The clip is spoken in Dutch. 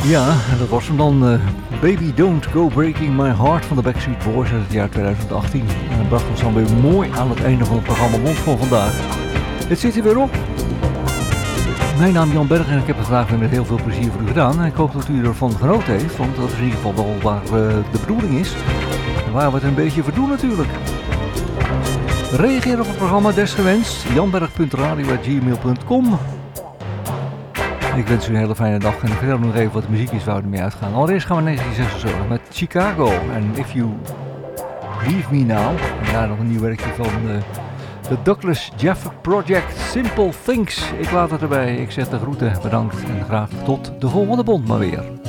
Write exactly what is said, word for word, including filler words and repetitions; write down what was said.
Ja, en dat was hem dan. Uh, Baby Don't Go Breaking My Heart van de Backstreet Boys uit het jaar twintig achttien. En dat bracht ons dan weer mooi aan het einde van het programma Mond van vandaag. Het zit er weer op. Mijn naam is Jan Berg en ik heb het vandaag weer met heel veel plezier voor u gedaan. En ik hoop dat u ervan genoten heeft, want dat is in ieder geval wel waar uh, de bedoeling is. En waar we het een beetje voor doen natuurlijk. Reageer op het programma desgewenst. janberg punt radio at gmail punt com. Ik wens u een hele fijne dag en ik vertel nog even wat de muziek is waar we ermee uitgaan. Allereerst gaan we naar negentien zesenzeventig met Chicago en If You Leave Me Now. En daar nog een nieuw werkje van uh, de Douglas Jeff Project, Simple Things. Ik laat het erbij, ik zeg de groeten, bedankt en graag tot de volgende bond maar weer.